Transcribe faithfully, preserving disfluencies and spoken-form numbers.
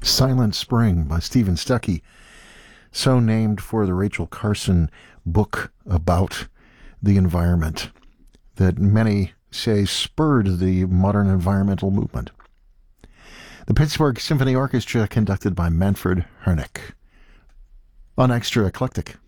Silent Spring by Stephen Stuckey, so named for the Rachel Carson book about the environment that many say spurred the modern environmental movement. The Pittsburgh Symphony Orchestra, conducted by Manfred Hernick. On Extra Eclectic.